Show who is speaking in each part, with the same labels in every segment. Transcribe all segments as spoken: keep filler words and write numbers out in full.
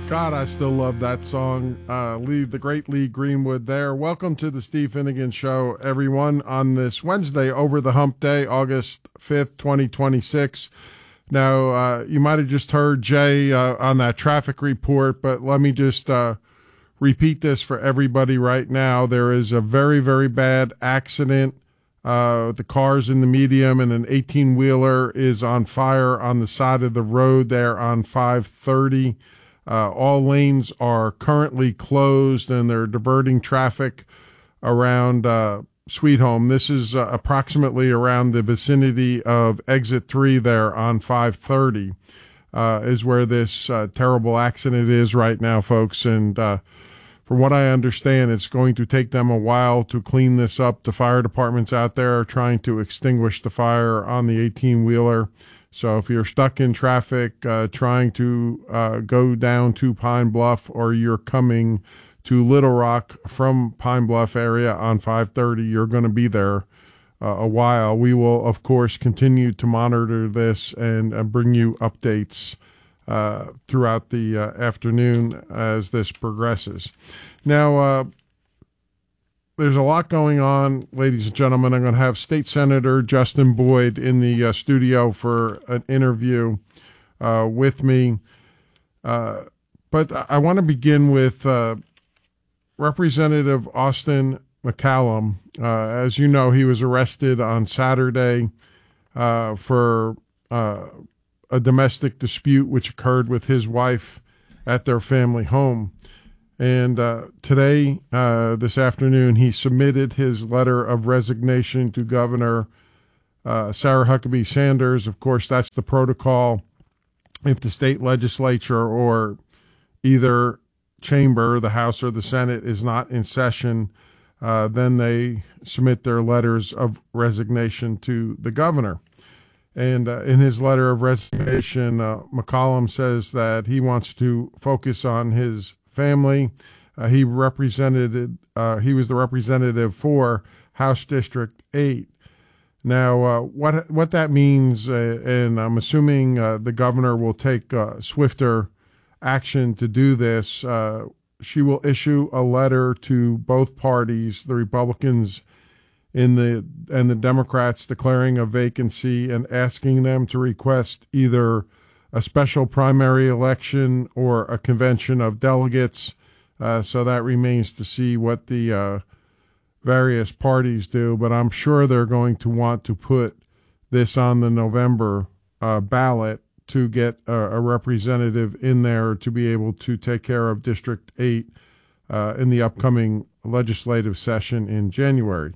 Speaker 1: God, I still love that song. Uh, Lee, the great Lee Greenwood there. Welcome to the Steve Finnegan Show, everyone, on this Wednesday, over the hump day, August fifth, twenty twenty-six. Now, uh, you might have just heard Jay uh, on that traffic report, but let me just uh, repeat this for everybody right now. There is a very, very bad accident. Uh, the car's in the medium, and an eighteen-wheeler is on fire on the side of the road there on five thirty. Uh, all lanes are currently closed, and they're diverting traffic around uh, Sweet Home. This is uh, approximately around the vicinity of exit three there on five thirty uh, is where this uh, terrible accident is right now, folks. And uh, from what I understand, it's going to take them a while to clean this up. The fire departments out there are trying to extinguish the fire on the eighteen-wheeler. So if you're stuck in traffic uh, trying to uh, go down to Pine Bluff, or you're coming to Little Rock from Pine Bluff area on five thirty, you're going to be there uh, a while. We will, of course, continue to monitor this and uh, bring you updates uh, throughout the uh, afternoon as this progresses. Now, uh, there's a lot going on, ladies and gentlemen. I'm going to have State Senator Justin Boyd in the uh, studio for an interview uh, with me. Uh, but I want to begin with uh, Representative Austin McCallum. Uh, as you know, he was arrested on Saturday uh, for uh, a domestic dispute which occurred with his wife at their family home. And uh, today, uh, this afternoon, he submitted his letter of resignation to Governor uh, Sarah Huckabee Sanders. Of course, that's the protocol. If the state legislature or either chamber, the House or the Senate, is not in session, uh, then they submit their letters of resignation to the governor. And uh, in his letter of resignation, uh, McCallum says that he wants to focus on his family. Uh, he represented, uh, he was the representative for House District eight. Now, uh, what what that means, uh, and I'm assuming uh, the governor will take uh, swifter action to do this, uh, she will issue a letter to both parties, the Republicans in the and the Democrats, declaring a vacancy and asking them to request either a special primary election or a convention of delegates. Uh, so that remains to see what the uh, various parties do. But I'm sure they're going to want to put this on the November uh, ballot to get a, a representative in there to be able to take care of District eight uh, in the upcoming legislative session in January.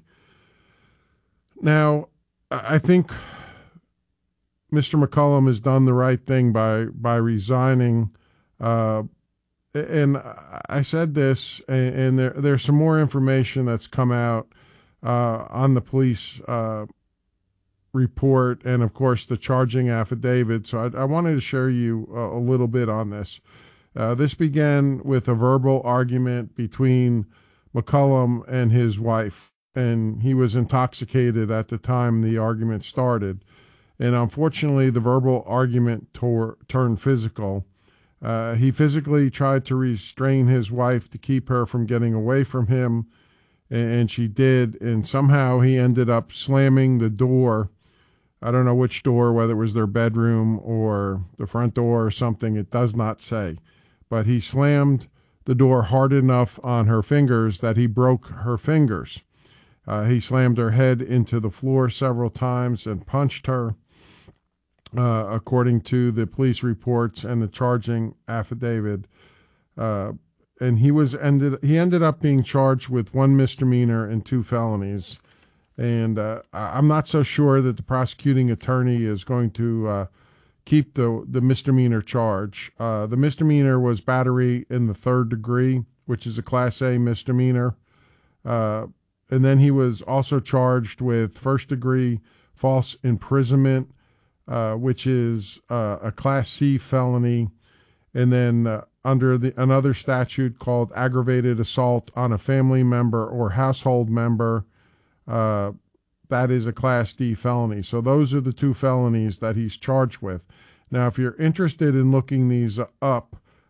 Speaker 1: Now, I think Mister McCallum has done the right thing by by resigning, uh, and I said this, and, and there there's some more information that's come out uh, on the police uh, report, and of course the charging affidavit. So I, I wanted to share you a, a little bit on this. Uh, this began with a verbal argument between McCallum and his wife, and he was intoxicated at the time the argument started. And unfortunately, the verbal argument tore, turned physical. Uh, he physically tried to restrain his wife to keep her from getting away from him, and, and she did. And somehow he ended up slamming the door. I don't know which door, whether it was their bedroom or the front door or something. It does not say. But he slammed the door hard enough on her fingers that he broke her fingers. Uh, he slammed her head into the floor several times and punched her. Uh, according to the police reports and the charging affidavit, uh, and he was ended. He ended up being charged with one misdemeanor and two felonies. And uh, I'm not so sure that the prosecuting attorney is going to uh, keep the the misdemeanor charge. Uh, the misdemeanor was battery in the third degree, which is a Class A misdemeanor. Uh, and then he was also charged with first degree false imprisonment, Uh, which is uh, a Class C felony, and then uh, under the another statute called aggravated assault on a family member or household member, uh, that is a Class D felony. So those are the two felonies that he's charged with. Now, if you're interested in looking these up,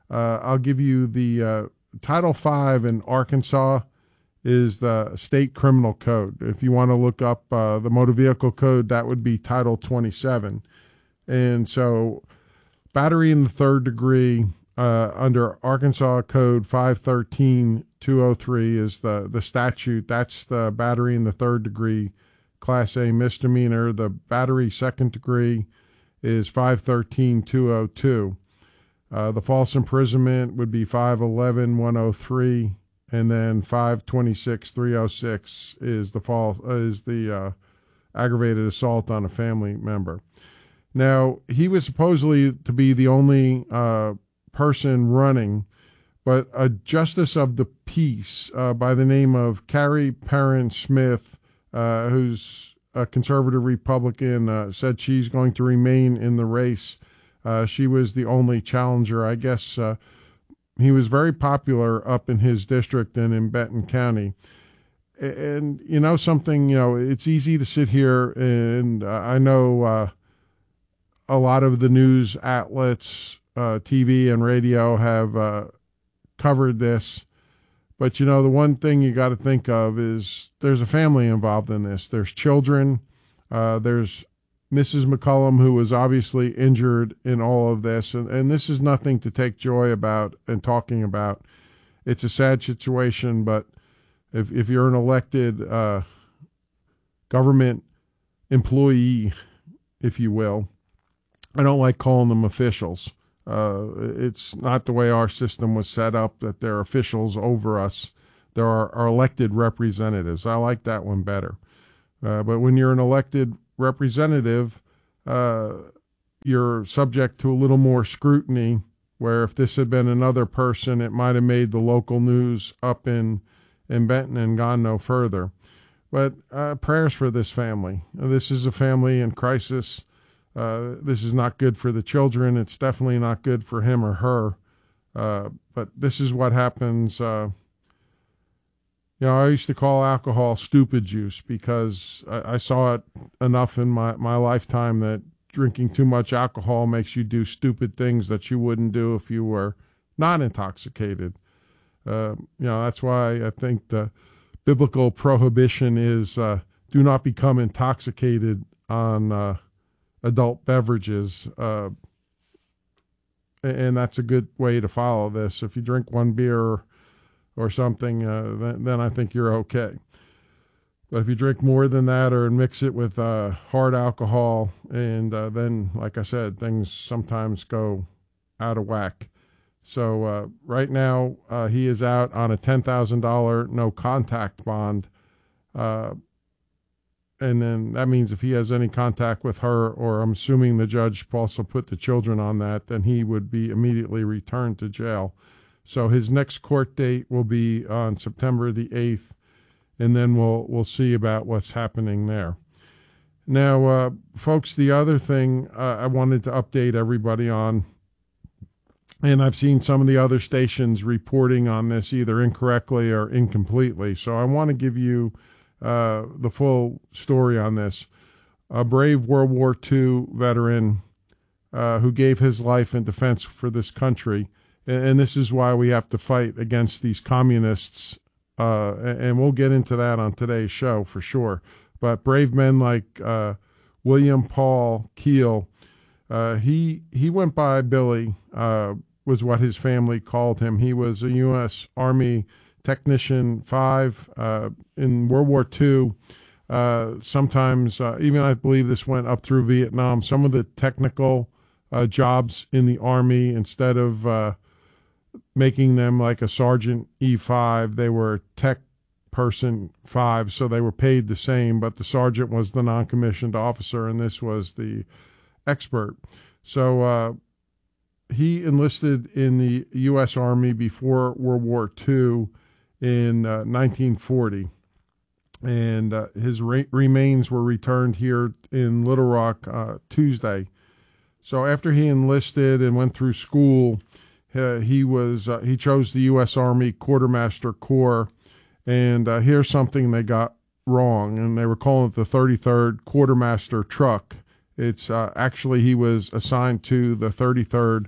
Speaker 1: Uh, I'll give you the uh, Title five in Arkansas is the state criminal code. If you want to look up uh, the motor vehicle code, that would be Title twenty-seven. And so battery in the third degree uh, under Arkansas Code five thirteen two oh three is the, the statute. That's the battery in the third degree Class A misdemeanor. The battery second degree is five thirteen two oh two. Uh, the false imprisonment would be five eleven one oh three, and then five twenty-six three oh six is the false uh, is the uh, aggravated assault on a family member. Now, he was supposedly to be the only uh, person running, but a justice of the peace uh, by the name of Carrie Perrin Smith, uh, who's a conservative Republican, uh, said she's going to remain in the race. Uh, she was the only challenger. I guess uh, he was very popular up in his district and in Benton County. And, you know, something, you know, it's easy to sit here and uh, I know uh, a lot of the news outlets, uh, T V and radio have uh, covered this. But, you know, the one thing you got to think of is there's a family involved in this. There's children. Uh, there's Missus McCollum, who was obviously injured in all of this. And, and this is nothing to take joy about and talking about. It's a sad situation, but if, if you're an elected uh, government employee, if you will, I don't like calling them officials. Uh, it's not the way our system was set up, that they're officials over us. There are our elected representatives. I like that one better. Uh, but when you're an elected representative, uh, you're subject to a little more scrutiny, where if this had been another person, it might have made the local news up in, in Benton and gone no further. But uh, prayers for this family. This is a family in crisis. Uh, this is not good for the children. It's definitely not good for him or her. Uh, but this is what happens. Uh, you know, I used to call alcohol stupid juice because I, I saw it enough in my, my lifetime that drinking too much alcohol makes you do stupid things that you wouldn't do if you were not intoxicated. Uh, you know, that's why I think the biblical prohibition is uh, do not become intoxicated on uh, adult beverages, uh, and that's a good way to follow this. If you drink one beer or something, uh, then, then I think you're okay. But if you drink more than that or mix it with uh, hard alcohol, and uh, then, like I said, things sometimes go out of whack. So uh, right now, uh, he is out on a ten thousand dollars no contact bond. Uh, And then that means if he has any contact with her, or I'm assuming the judge also put the children on that, then he would be immediately returned to jail. So his next court date will be on September the eighth, and then we'll we'll see about what's happening there. Now, uh, folks, the other thing uh, I wanted to update everybody on, and I've seen some of the other stations reporting on this either incorrectly or incompletely, so I want to give you Uh, the full story on this. A brave World War Two veteran uh, who gave his life in defense for this country. And, and this is why we have to fight against these communists. Uh, and, and we'll get into that on today's show for sure. But brave men like uh, William Paul Keel, uh, he, he went by Billy, uh, was what his family called him. He was a U S Army Technician five uh, in World War Two. Uh, sometimes, uh, even I believe this went up through Vietnam, some of the technical uh, jobs in the Army, instead of uh, making them like a Sergeant E five, they were tech person five, so they were paid the same, but the sergeant was the non-commissioned officer, and this was the expert. So uh, he enlisted in the U S Army before World War Two in uh, nineteen forty, and uh, his re- remains were returned here in Little Rock uh, Tuesday. So after he enlisted and went through school, uh, he was uh, he chose the U S Army Quartermaster Corps, and uh, here's something they got wrong, and they were calling it the thirty-third Quartermaster Truck. It's uh, actually he was assigned to the thirty-third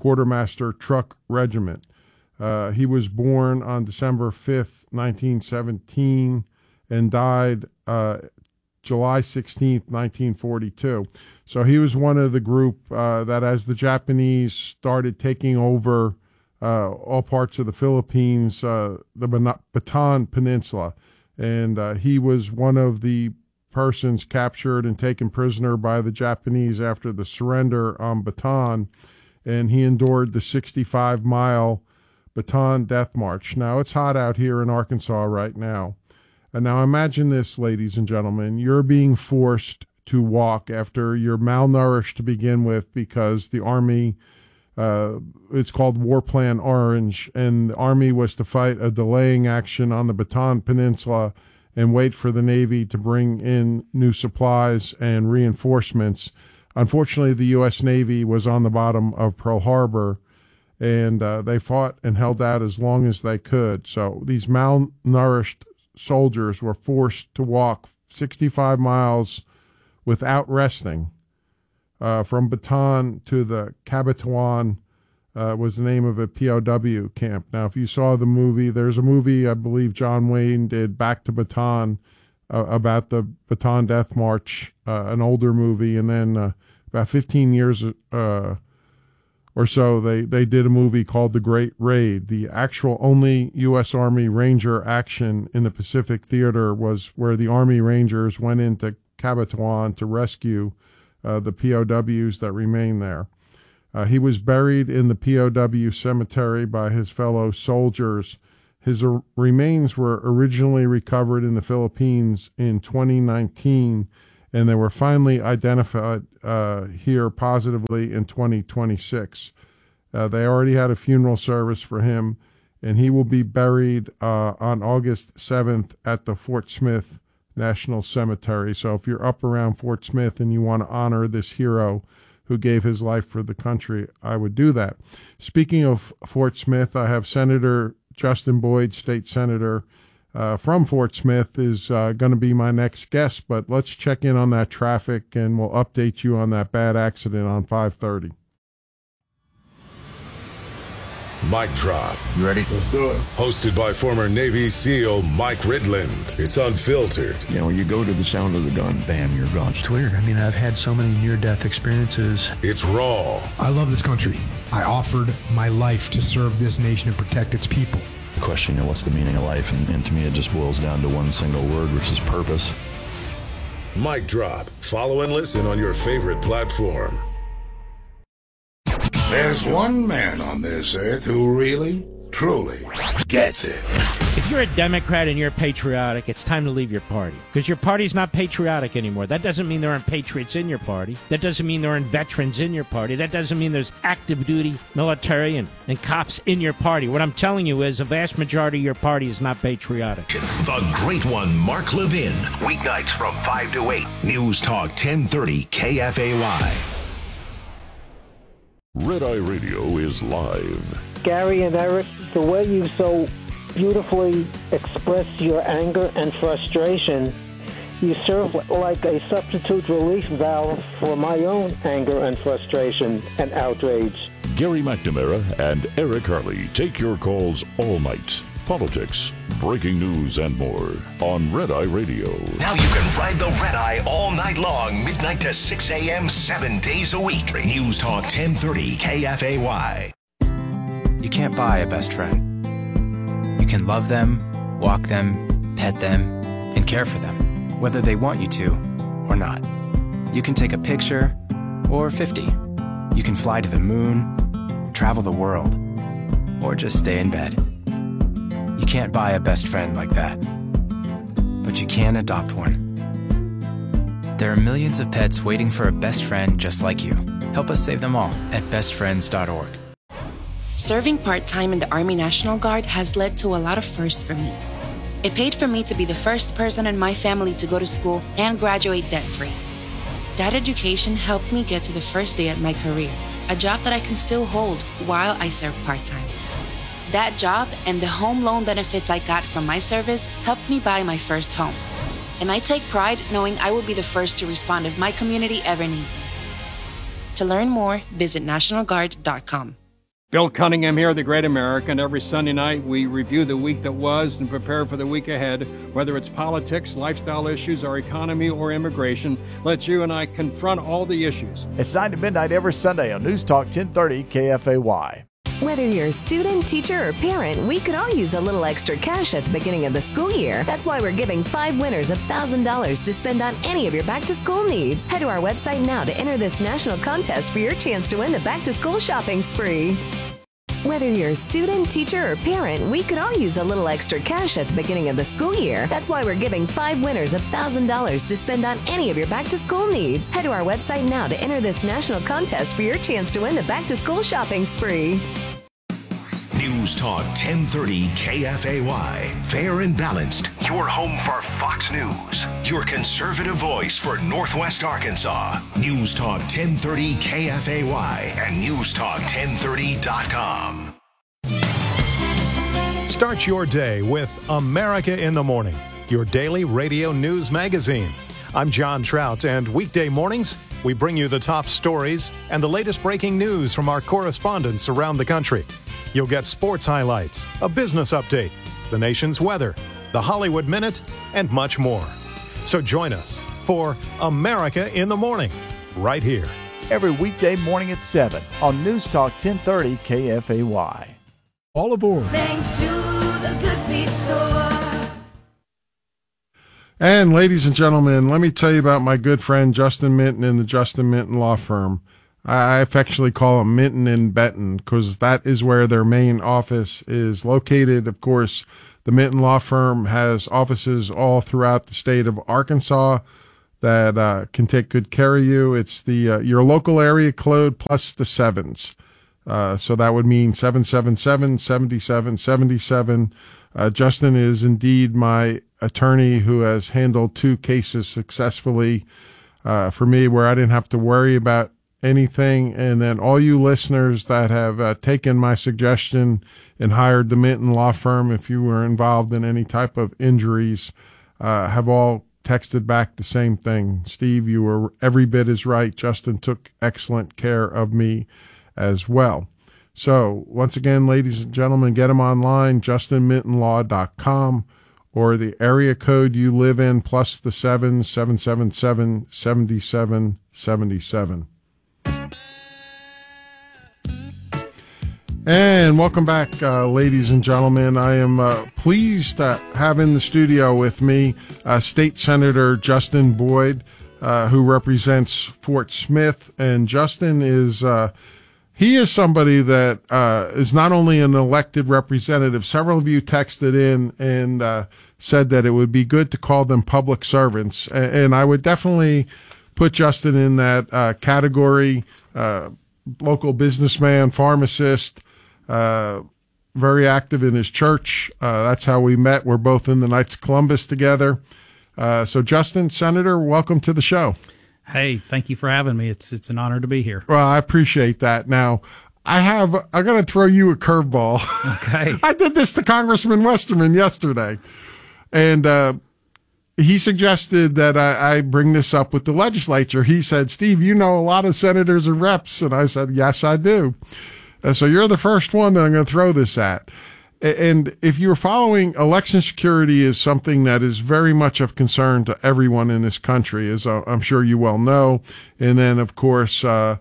Speaker 1: Quartermaster Truck Regiment. Uh, he was born on December fifth, nineteen seventeen, and died uh, July sixteenth, nineteen forty-two. So he was one of the group uh, that, as the Japanese started taking over uh, all parts of the Philippines, uh, the Bataan Peninsula, and uh, he was one of the persons captured and taken prisoner by the Japanese after the surrender on Bataan, and he endured the sixty-five mile Bataan Death March. Now, it's hot out here in Arkansas right now. And now imagine this, ladies and gentlemen. You're being forced to walk after you're malnourished to begin with because the Army, uh, it's called War Plan Orange, and the Army was to fight a delaying action on the Bataan Peninsula and wait for the Navy to bring in new supplies and reinforcements. Unfortunately, the U S Navy was on the bottom of Pearl Harbor, and uh, they fought and held out as long as they could. So these malnourished soldiers were forced to walk sixty-five miles without resting uh, from Bataan to the Cabanatuan uh, was the name of a P O W camp. Now, if you saw the movie, there's a movie I believe John Wayne did, Back to Bataan, uh, about the Bataan Death March, uh, an older movie, and then uh, about fifteen years uh, or so, they, they did a movie called The Great Raid. The actual only U S Army Ranger action in the Pacific Theater was where the Army Rangers went into Cabanatuan to rescue uh, the P O Ws that remained there. Uh, he was buried in the P O W cemetery by his fellow soldiers. His uh, remains were originally recovered in the Philippines in twenty nineteen, and they were finally identified uh, here positively in twenty twenty-six. Uh, they already had a funeral service for him, and he will be buried uh, on August seventh at the Fort Smith National Cemetery. So if you're up around Fort Smith and you want to honor this hero who gave his life for the country, I would do that. Speaking of Fort Smith, I have Senator Justin Boyd, state senator, Uh, from Fort Smith, is uh, going to be my next guest, but let's check in on that traffic and we'll update you on that bad accident on five thirty.
Speaker 2: Mic Drop.
Speaker 3: You ready?
Speaker 2: Let's do it. Hosted by former Navy SEAL Mike Ridland. It's unfiltered.
Speaker 3: You know, when you go to the sound of the gun, bam, you're gone.
Speaker 4: It's weird. I mean, I've had so many near-death experiences.
Speaker 2: It's raw.
Speaker 5: I love this country. I offered my life to serve this nation and protect its people.
Speaker 4: The question, you know, what's the meaning of life? And, and to me, it just boils down to one single word, which is purpose.
Speaker 2: Mic Drop. Follow and listen on your favorite platform.
Speaker 6: There's one man on this earth who really, truly gets it.
Speaker 7: If you're a Democrat and you're patriotic, it's time to leave your party. Because your party's not patriotic anymore. That doesn't mean there aren't patriots in your party. That doesn't mean there aren't veterans in your party. That doesn't mean there's active duty military and, and cops in your party. What I'm telling you is a vast majority of your party is not patriotic.
Speaker 8: The Great One, Mark Levin. Weeknights from five to eight. News Talk ten thirty K F A Y.
Speaker 9: Red Eye Radio is live.
Speaker 10: Gary and Eric, the way you so beautifully express your anger and frustration, you serve like a substitute relief valve for my own anger and frustration and outrage.
Speaker 9: Gary McNamara and Eric Harley take your calls all night. Politics, breaking news, and more on Red Eye Radio.
Speaker 8: Now you can ride the Red Eye all night long, midnight to six a.m., seven days a week. News Talk ten thirty K F A Y.
Speaker 11: You can't buy a best friend. You can love them, walk them, pet them, and care for them, whether they want you to or not. You can take a picture or fifty. You can fly to the moon, travel the world, or just stay in bed. You can't buy a best friend like that, but you can adopt one. There are millions of pets waiting for a best friend just like you. Help us save them all at best friends dot org.
Speaker 12: Serving part-time in the Army National Guard has led to a lot of firsts for me. It paid for me to be the first person in my family to go to school and graduate debt-free. That education helped me get to the first day at my career, a job that I can still hold while I serve part-time. That job and the home loan benefits I got from my service helped me buy my first home. And I take pride knowing I will be the first to respond if my community ever needs me. To learn more, visit national guard dot com.
Speaker 13: Bill Cunningham here, The Great American. Every Sunday night, we review the week that was and prepare for the week ahead. Whether it's politics, lifestyle issues, our economy, or immigration, let you and I confront all the issues.
Speaker 14: It's nine to midnight every Sunday on News Talk ten thirty K F A Y.
Speaker 15: Whether you're a student, teacher, or parent, we could all use a little extra cash at the beginning of the school year. That's why we're giving five winners one thousand dollars to spend on any of your back-to-school needs. Head to our website now to enter this national contest for your chance to win the back-to-school shopping spree. Whether you're a student, teacher, or parent, we could all use a little extra cash at the beginning of the school year. That's why we're giving five winners one thousand dollars to spend on any of your back-to-school needs. Head to our website now to enter this national contest for your chance to win the back-to-school shopping spree.
Speaker 8: News Talk ten thirty K F A Y. Fair and balanced. Your home for Fox News. Your conservative voice for Northwest Arkansas. News Talk ten thirty K F A Y and News Talk ten thirty dot com.
Speaker 16: Start your day with America in the Morning, your daily radio news magazine. I'm John Trout, and weekday mornings, we bring you the top stories and the latest breaking news from our correspondents around the country. You'll get sports highlights, a business update, the nation's weather, the Hollywood Minute, and much more. So join us for America in the Morning, right here.
Speaker 14: Every weekday morning at seven on News Talk ten thirty K F A Y.
Speaker 16: All aboard.
Speaker 17: Thanks to the Good Feet Store.
Speaker 1: And ladies and gentlemen, let me tell you about my good friend Justin Minton and the Justin Minton Law Firm. I affectionately call them Minton and Benton because that is where their main office is located. Of course, the Minton Law Firm has offices all throughout the state of Arkansas that uh, can take good care of you. It's the uh, your local area code plus the sevens. Uh, so that would mean seven seven seven, seven seven seven seven. Uh, Justin is indeed my attorney who has handled two cases successfully uh, for me where I didn't have to worry about anything. And then all you listeners that have uh, taken my suggestion and hired the Minton Law Firm, if you were involved in any type of injuries, uh, have all texted back the same thing. Steve, you were every bit as right. Justin took excellent care of me as well. So once again, ladies and gentlemen, get them online, justin minton law dot com, or the area code you live in plus the seven, seven seven seven, seven seven seven seven. And welcome back, uh, ladies and gentlemen. I am uh, pleased to have in the studio with me uh, State Senator Justin Boyd, uh, who represents Fort Smith. And Justin is uh, he is somebody that uh, is not only an elected representative. Several of you texted in and uh, said that it would be good to call them public servants, and, and I would definitely put Justin in that uh, category. Uh, local businessman, pharmacist. Uh, very active in his church. Uh, that's how we met. We're both in the Knights of Columbus together. Uh, so Justin, Senator, welcome to the show.
Speaker 18: Hey, thank you for having me. It's, it's an honor to be here.
Speaker 1: Well, I appreciate that. Now I have, I'm going to throw you a curveball.
Speaker 18: Okay.
Speaker 1: I did this to Congressman Westerman yesterday, and, uh, he suggested that I, I bring this up with the legislature. He said, Steve, you know a lot of senators and reps. And I said, yes, I do. Uh, so you're the first one that I'm going to throw this at. And if you're following, election security is something that is very much of concern to everyone in this country, as I'm sure you well know. And then, of course, uh,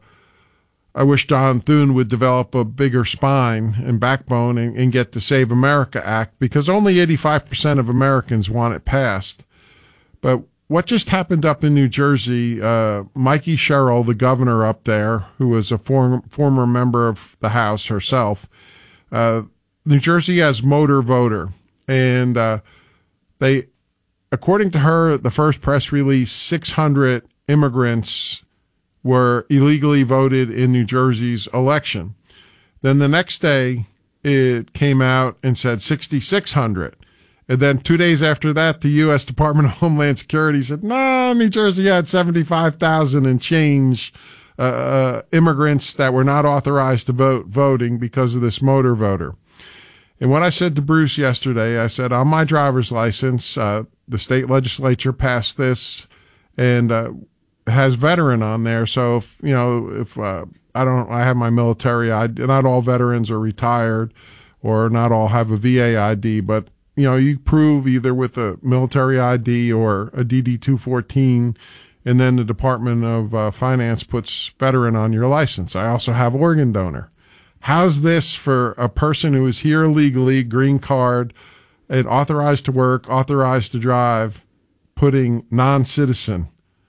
Speaker 1: I wish Don Thune would develop a bigger spine and backbone and, and get the Save America Act, because only eighty-five percent of Americans want it passed. But what just happened up in New Jersey, uh, Mikey Sherrill, the governor up there, who was a form, former member of the House herself, uh, New Jersey has motor voter. And uh, they, according to her, the first press release, six hundred immigrants were illegally voted in New Jersey's election. Then the next day, it came out and said sixty-six hundred. And then two days after that, the U S Department of Homeland Security said, no, nah, New Jersey had seventy-five thousand and change uh, uh, immigrants that were not authorized to vote voting because of this motor voter. And what I said to Bruce yesterday, I said, on my driver's license, uh, the state legislature passed this and uh, has veteran on there. So, if, you know, if uh, I don't, I have my military I D. Not all veterans are retired, or not all have a V A I D, but you know, you prove either with a military I D or a D D two fourteen, and then the Department of uh, Finance puts veteran on your license. I also have organ donor. How's this for a person who is here legally, green card, and authorized to work, authorized to drive, putting non-citizen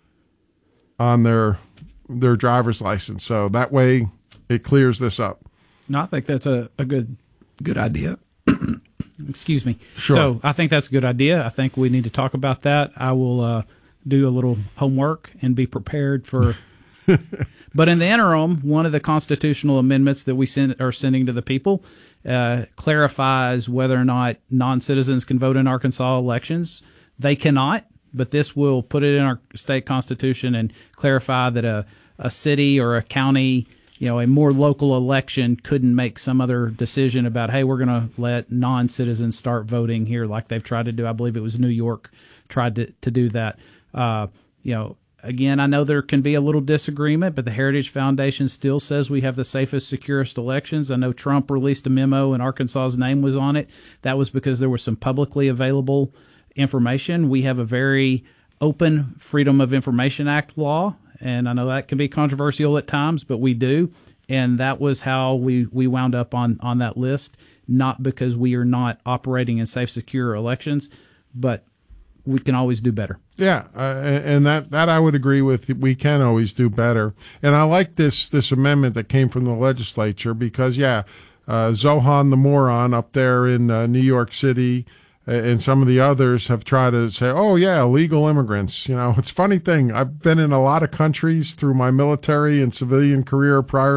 Speaker 1: on their their driver's license? So that way it clears this up.
Speaker 18: No, I think that's a, a good good idea. Excuse me.
Speaker 1: Sure.
Speaker 18: So I think that's a good idea. I think we need to talk about that. I will uh, do a little homework and be prepared for. But in the interim, one of the constitutional amendments that we send, are sending to the people uh, clarifies whether or not non-citizens can vote in Arkansas elections. They cannot, but this will put it in our state constitution and clarify that a, a city or a county, you know, a more local election couldn't make some other decision about, hey, we're going to let non-citizens start voting here like they've tried to do. I believe it was New York tried to, to do that. Uh, you know, again, I know there can be a little disagreement, but the Heritage Foundation still says we have the safest, securest elections. I know Trump released a memo and Arkansas's name was on it. That was because there was some publicly available information. We have a very open Freedom of Information Act law, and I know that can be controversial at times, but we do. And that was how we, we wound up on, on that list, not because we are not operating in safe, secure elections, but we can always do better.
Speaker 1: Yeah, uh, and that, that I would agree with. We can always do better. And I like this this amendment that came from the legislature because, yeah, uh, Zohan the moron up there in uh, New York City and some of the others have tried to say, oh, yeah, illegal immigrants. You know, it's a funny thing. I've been in a lot of countries through my military and civilian career prior